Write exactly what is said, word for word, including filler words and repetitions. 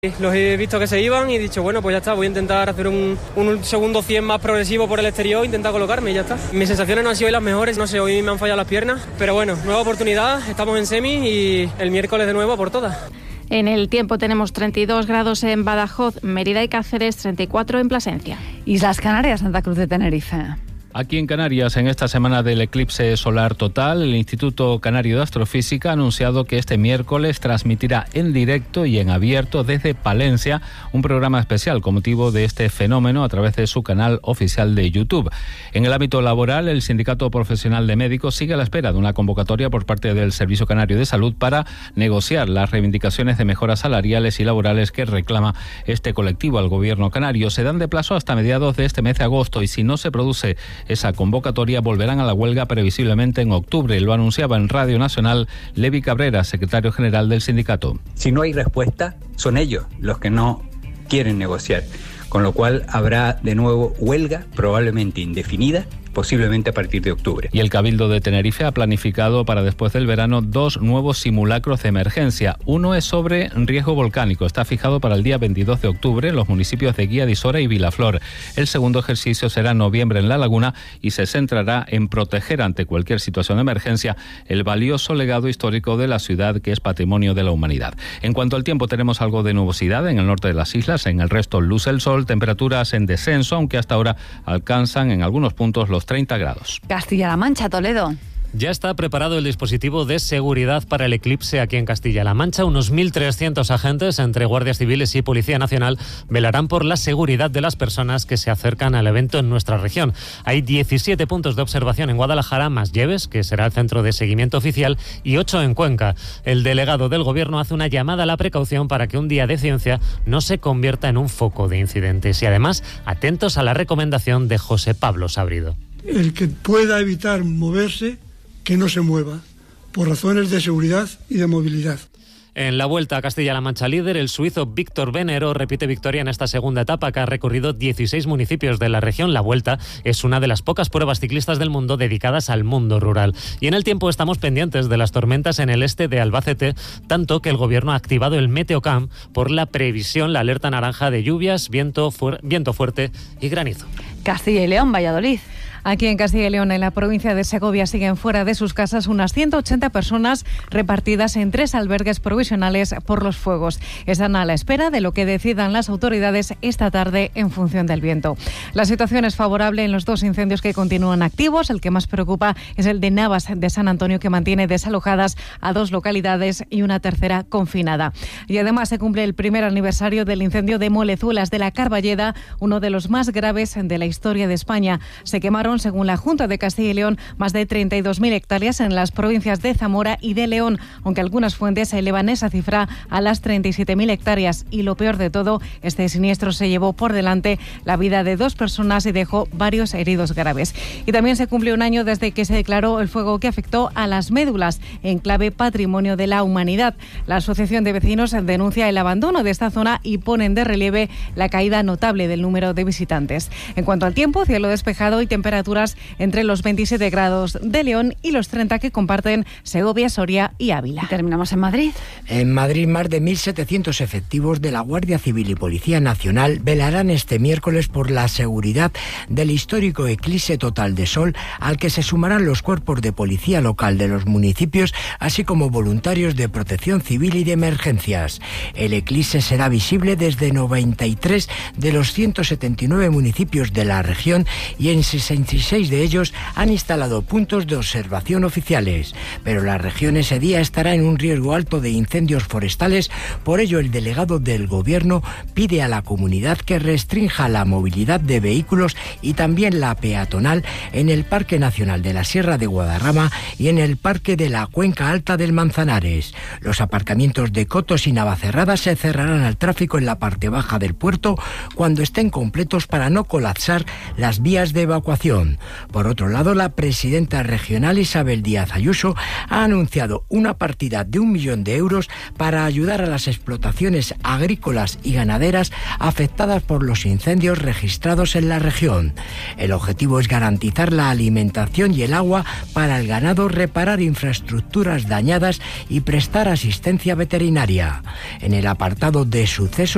Los he visto que se iban y he dicho, bueno, pues ya está, voy a intentar hacer un, un segundo cien más progresivo por el exterior, intentar colocarme y ya está. Mis sensaciones no han sido hoy las mejores, no sé, hoy me han fallado las piernas, pero bueno, nueva oportunidad, estamos en semis y el miércoles de nuevo a por todas. En el tiempo tenemos treinta y dos grados en Badajoz, Mérida y Cáceres, treinta y cuatro en Plasencia. Islas Canarias, Santa Cruz de Tenerife. Aquí en Canarias, en esta semana del eclipse solar total, el Instituto Canario de Astrofísica ha anunciado que este miércoles transmitirá en directo y en abierto desde Palencia un programa especial con motivo de este fenómeno a través de su canal oficial de YouTube. En el ámbito laboral, el Sindicato Profesional de Médicos sigue a la espera de una convocatoria por parte del Servicio Canario de Salud para negociar las reivindicaciones de mejoras salariales y laborales que reclama este colectivo al gobierno canario. Se dan de plazo hasta mediados de este mes de agosto y si no se produce esa convocatoria volverán a la huelga previsiblemente en octubre. Lo anunciaba en Radio Nacional Levi Cabrera, secretario general del sindicato. Si no hay respuesta, son ellos los que no quieren negociar, con lo cual habrá de nuevo huelga, probablemente indefinida, posiblemente a partir de octubre. Y el Cabildo de Tenerife ha planificado para después del verano dos nuevos simulacros de emergencia. Uno es sobre riesgo volcánico. Está fijado para el día veintidós de octubre en los municipios de Guía de Isora y Vilaflor. El segundo ejercicio será en noviembre en La Laguna y se centrará en proteger ante cualquier situación de emergencia el valioso legado histórico de la ciudad que es patrimonio de la humanidad. En cuanto al tiempo, tenemos algo de nubosidad en el norte de las islas. En el resto luce el sol, temperaturas en descenso, aunque hasta ahora alcanzan en algunos puntos los treinta grados. Castilla-La Mancha, Toledo. Ya está preparado el dispositivo de seguridad para el eclipse aquí en Castilla-La Mancha. Unos mil trescientos agentes, entre guardias civiles y Policía Nacional, velarán por la seguridad de las personas que se acercan al evento en nuestra región. Hay diecisiete puntos de observación en Guadalajara, más Lleves, que será el centro de seguimiento oficial, y ocho en Cuenca. El delegado del Gobierno hace una llamada a la precaución para que un día de ciencia no se convierta en un foco de incidentes. Y además, atentos a la recomendación de José Pablo Sabrido. El que pueda evitar moverse, que no se mueva, por razones de seguridad y de movilidad. En la Vuelta a Castilla-La Mancha líder, el suizo Víctor Benero repite victoria en esta segunda etapa que ha recorrido dieciséis municipios de la región. La Vuelta es una de las pocas pruebas ciclistas del mundo dedicadas al mundo rural. Y en el tiempo estamos pendientes de las tormentas en el este de Albacete, tanto que el Gobierno ha activado el Meteocamp por la previsión, la alerta naranja de lluvias, viento, fu- viento fuerte y granizo. Castilla y León, Valladolid. Aquí en Castilla y León, en la provincia de Segovia, siguen fuera de sus casas unas ciento ochenta personas repartidas en tres albergues provisionales por los fuegos. Están a la espera de lo que decidan las autoridades esta tarde en función del viento. La situación es favorable en los dos incendios que continúan activos. El que más preocupa es el de Navas de San Antonio, que mantiene desalojadas a dos localidades y una tercera confinada. Y además se cumple el primer aniversario del incendio de Molezuelas de la Carballeda, uno de los más graves de la historia de España. Se quemaron, según la Junta de Castilla y León, más de treinta y dos mil hectáreas en las provincias de Zamora y de León, aunque algunas fuentes elevan esa cifra a las treinta y siete mil hectáreas. Y lo peor de todo, este siniestro se llevó por delante la vida de dos personas y dejó varios heridos graves. Y también se cumplió un año desde que se declaró el fuego que afectó a las médulas, enclave Patrimonio de la Humanidad. La Asociación de Vecinos denuncia el abandono de esta zona y ponen de relieve la caída notable del número de visitantes. En cuanto al tiempo, cielo despejado y temperaturas entre los veintisiete grados de León y los treinta que comparten Segovia, Soria y Ávila. Terminamos en Madrid. En Madrid, más de mil setecientos efectivos de la Guardia Civil y Policía Nacional velarán este miércoles por la seguridad del histórico eclipse total de sol, al que se sumarán los cuerpos de policía local de los municipios, así como voluntarios de protección civil y de emergencias. El eclipse será visible desde noventa y tres de los ciento setenta y nueve municipios de la región y en sesenta y seis de ellos han instalado puntos de observación oficiales. Pero la región ese día estará en un riesgo alto de incendios forestales. Por ello, el delegado del Gobierno pide a la comunidad que restrinja la movilidad de vehículos y también la peatonal en el Parque Nacional de la Sierra de Guadarrama y en el Parque de la Cuenca Alta del Manzanares. Los aparcamientos de Cotos y Navacerrada se cerrarán al tráfico en la parte baja del puerto cuando estén completos para no colapsar las vías de evacuación. Por otro lado, la presidenta regional Isabel Díaz Ayuso ha anunciado una partida de un millón de euros para ayudar a las explotaciones agrícolas y ganaderas afectadas por los incendios registrados en la región. El objetivo es garantizar la alimentación y el agua para el ganado, reparar infraestructuras dañadas y prestar asistencia veterinaria. En el apartado de sucesos,